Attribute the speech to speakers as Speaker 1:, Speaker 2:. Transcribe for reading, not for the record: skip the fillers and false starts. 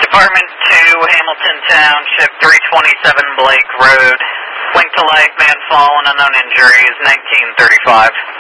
Speaker 1: Department 2, Hamilton Township, 327 Blake Road. Link to life, man fallen, unknown injuries, 1935.